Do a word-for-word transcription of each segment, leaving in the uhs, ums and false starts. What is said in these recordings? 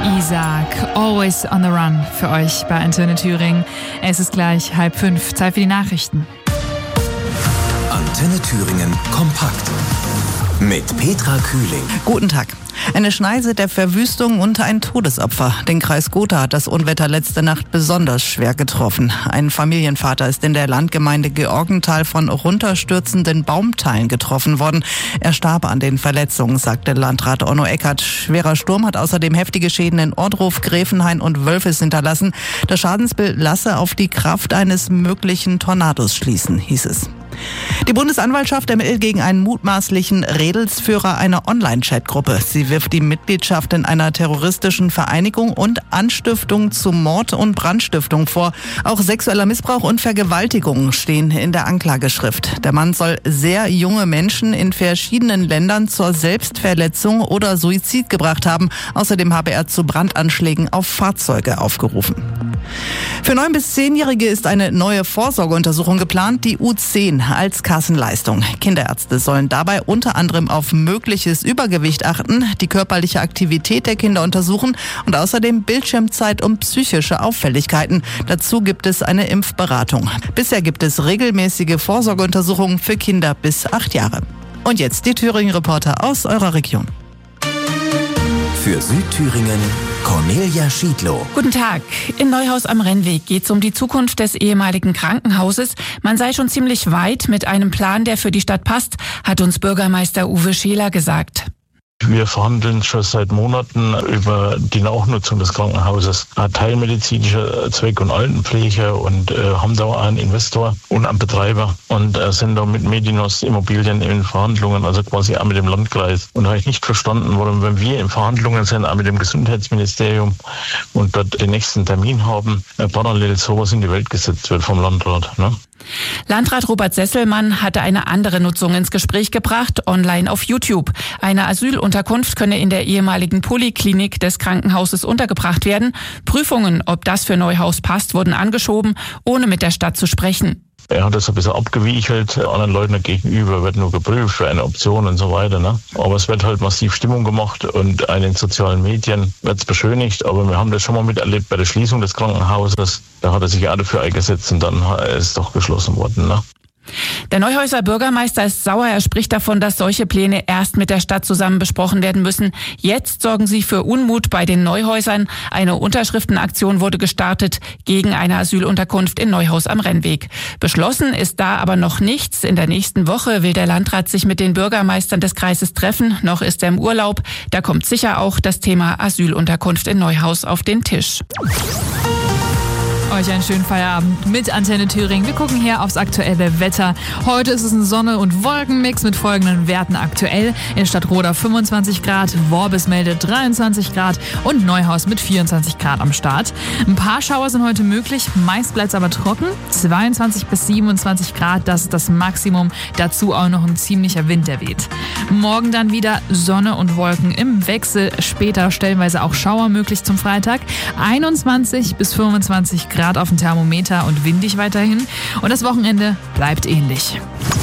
Isaac, Always on the Run für euch bei Antenne Thüringen. Es ist gleich halb fünf, Zeit für die Nachrichten. Antenne Thüringen kompakt mit Petra Kühling. Guten Tag. Eine Schneise der Verwüstung und ein Todesopfer. Den Kreis Gotha hat das Unwetter letzte Nacht besonders schwer getroffen. Ein Familienvater ist in der Landgemeinde Georgenthal von runterstürzenden Baumteilen getroffen worden. Er starb an den Verletzungen, sagte Landrat Onno Eckert. Schwerer Sturm hat außerdem heftige Schäden in Ohrdruf, Gräfenhain und Wölfis hinterlassen. Das Schadensbild lasse auf die Kraft eines möglichen Tornados schließen, hieß es. Die Bundesanwaltschaft ermittelt gegen einen mutmaßlichen Redelsführer einer Online-Chat-Gruppe. Sie wirft die Mitgliedschaft in einer terroristischen Vereinigung und Anstiftung zu Mord und Brandstiftung vor. Auch sexueller Missbrauch und Vergewaltigung stehen in der Anklageschrift. Der Mann soll sehr junge Menschen in verschiedenen Ländern zur Selbstverletzung oder Suizid gebracht haben. Außerdem habe er zu Brandanschlägen auf Fahrzeuge aufgerufen. Für neun- bis zehnjährige ist eine neue Vorsorgeuntersuchung geplant, die U zehn als Kassenleistung. Kinderärzte sollen dabei unter anderem auf mögliches Übergewicht achten, die körperliche Aktivität der Kinder untersuchen und außerdem Bildschirmzeit und psychische Auffälligkeiten. Dazu gibt es eine Impfberatung. Bisher gibt es regelmäßige Vorsorgeuntersuchungen für Kinder bis acht Jahre. Und jetzt die Thüringen-Reporter aus eurer Region. Für Südthüringen Cornelia Schiedlow. Guten Tag. In Neuhaus am Rennweg geht es um die Zukunft des ehemaligen Krankenhauses. Man sei schon ziemlich weit mit einem Plan, der für die Stadt passt, hat uns Bürgermeister Uwe Scheler gesagt. Wir verhandeln schon seit Monaten über die Nachnutzung des Krankenhauses. Teilmedizinischer Zweck und Altenpflege und äh, haben da auch einen Investor und einen Betreiber und äh, sind da mit Medinos Immobilien in Verhandlungen, also quasi auch mit dem Landkreis. Und habe ich nicht verstanden, warum, wenn wir in Verhandlungen sind, auch mit dem Gesundheitsministerium und dort den nächsten Termin haben, äh, parallel sowas in die Welt gesetzt wird vom Landrat, ne? Landrat Robert Sesselmann hatte eine andere Nutzung ins Gespräch gebracht, online auf YouTube. Eine Asylunterkunft könne in der ehemaligen Poliklinik des Krankenhauses untergebracht werden. Prüfungen, ob das für Neuhaus passt, wurden angeschoben, ohne mit der Stadt zu sprechen. Er hat das ein bisschen abgewiechelt, anderen Leuten gegenüber wird nur geprüft für eine Option und so weiter. Ne? Aber es wird halt massiv Stimmung gemacht und in den sozialen Medien wird es beschönigt. Aber wir haben das schon mal miterlebt bei der Schließung des Krankenhauses. Da hat er sich auch dafür eingesetzt und dann ist es doch geschlossen worden. Ne? Der Neuhäuser Bürgermeister ist sauer. Er spricht davon, dass solche Pläne erst mit der Stadt zusammen besprochen werden müssen. Jetzt sorgen sie für Unmut bei den Neuhäusern. Eine Unterschriftenaktion wurde gestartet gegen eine Asylunterkunft in Neuhaus am Rennweg. Beschlossen ist da aber noch nichts. In der nächsten Woche will der Landrat sich mit den Bürgermeistern des Kreises treffen. Noch ist er im Urlaub. Da kommt sicher auch das Thema Asylunterkunft in Neuhaus auf den Tisch. Euch einen schönen Feierabend mit Antenne Thüringen. Wir gucken hier aufs aktuelle Wetter. Heute ist es ein Sonne- und Wolkenmix mit folgenden Werten aktuell. In Stadtroda fünfundzwanzig Grad, Worbis meldet dreiundzwanzig Grad und Neuhaus mit vierundzwanzig Grad am Start. Ein paar Schauer sind heute möglich, meist bleibt es aber trocken. zweiundzwanzig bis siebenundzwanzig Grad, das ist das Maximum. Dazu auch noch ein ziemlicher Wind, der weht. Morgen dann wieder Sonne und Wolken im Wechsel. Später stellenweise auch Schauer möglich zum Freitag. einundzwanzig bis fünfundzwanzig Grad auf dem Thermometer und windig weiterhin. Und das Wochenende bleibt ähnlich.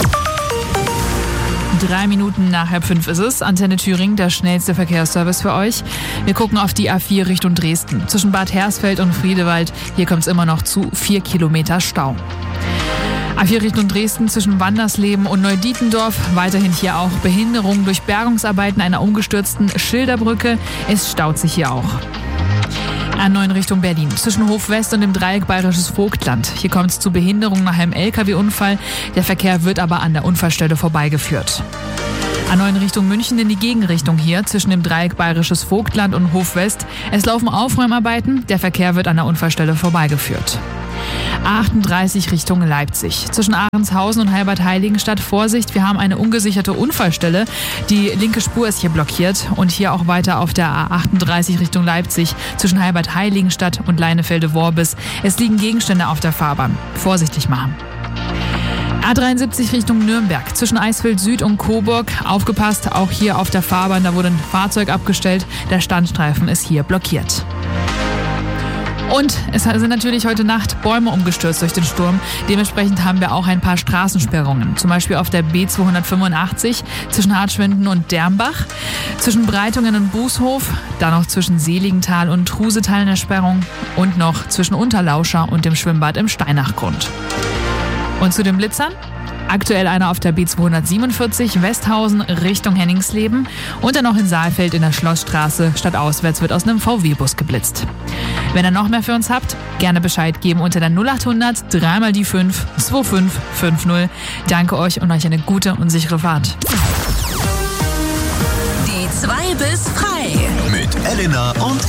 Drei Minuten nach halb fünf ist es. Antenne Thüringen, der schnellste Verkehrsservice für euch. Wir gucken auf die A vier Richtung Dresden. Zwischen Bad Hersfeld und Friedewald. Hier kommt es immer noch zu vier Kilometer Stau. A vier Richtung Dresden zwischen Wandersleben und Neudietendorf. Weiterhin hier auch Behinderung durch Bergungsarbeiten einer umgestürzten Schilderbrücke. Es staut sich hier auch. A neun Richtung Berlin. Zwischen Hofwest und dem Dreieck Bayerisches Vogtland. Hier kommt es zu Behinderung nach einem L K W-Unfall. Der Verkehr wird aber an der Unfallstelle vorbeigeführt. A neun Richtung München in die Gegenrichtung hier, zwischen dem Dreieck Bayerisches Vogtland und Hofwest. Es laufen Aufräumarbeiten. Der Verkehr wird an der Unfallstelle vorbeigeführt. A achtunddreißig Richtung Leipzig. Zwischen Ahrenshausen und Halbert-Heiligenstadt Vorsicht, wir haben eine ungesicherte Unfallstelle. Die linke Spur ist hier blockiert und hier auch weiter auf der A achtunddreißig Richtung Leipzig zwischen Halbert-Heiligenstadt und Leinefelde-Worbis. Es liegen Gegenstände auf der Fahrbahn. Vorsichtig machen. A dreiundsiebzig Richtung Nürnberg, zwischen Eisfeld Süd und Coburg. Aufgepasst, auch hier auf der Fahrbahn, da wurde ein Fahrzeug abgestellt. Der Standstreifen ist hier blockiert. Und es sind natürlich heute Nacht Bäume umgestürzt durch den Sturm. Dementsprechend haben wir auch ein paar Straßensperrungen. Zum Beispiel auf der B zweihundertfünfundachtzig zwischen Hartschwinden und Dermbach, zwischen Breitungen und Bußhof, dann noch zwischen Seligenthal und Trusetal eine Sperrung und noch zwischen Unterlauscher und dem Schwimmbad im Steinachgrund. Und zu den Blitzern? Aktuell einer auf der B zweihundertsiebenundvierzig Westhausen Richtung Henningsleben und dann noch in Saalfeld in der Schlossstraße. Stadtauswärts wird aus einem V W-Bus geblitzt. Wenn ihr noch mehr für uns habt, gerne Bescheid geben unter der null achthundert drei mal die fünf zwei fünf fünf null. Danke euch und euch eine gute und sichere Fahrt. Die zwei bis frei mit Elena und